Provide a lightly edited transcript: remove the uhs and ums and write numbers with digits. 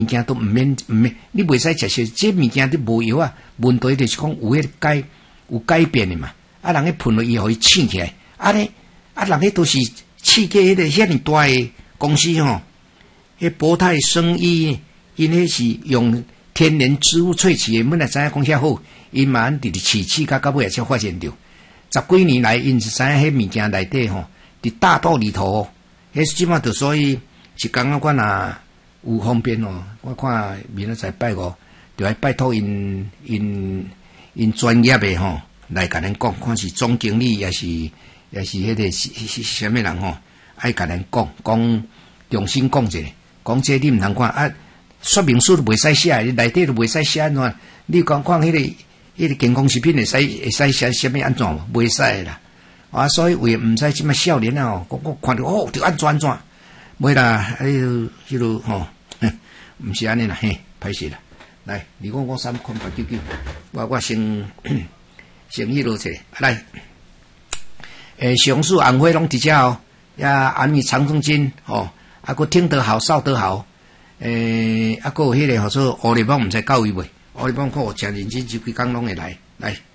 物件都毋免，你袂使食烧，这物件都无药啊。问题就是讲有有改变的嘛。啊，人迄喷落伊，互伊醒起来。啊咧，啊人迄都是刺激迄个遐尼大诶公司吼，迄博泰生医，因迄是用天然植物萃取诶，本来知影讲遐好，因嘛伫咧试到尾才发现着。10几年来，因是知影迄物件内底吼，伫大肚里头，迄即马就所以是讲啊，我若有方便哦，我看明仔载拜五，就来拜托因专业诶吼来甲咱讲，看是总经理也是迄个是啥物人吼，爱甲咱讲重新讲者，讲这你毋通看啊，说明书都袂使写，内底都袂使写安怎？你讲迄个健康食品会使写啥物安怎无？袂使啦，啊，所以为毋知即么少年啊，我看着哦，着安怎，袂啦，迄落吼，毋是安尼啦，嘿，歹势啦，来，2053看899，我先迄落者来，上述红花拢伫遮哦，也安米长生津吼，啊个听得好，少得好，啊个迄个号做乌力棒，毋知到位袂？乌力棒看我诚认真，就几工拢会来。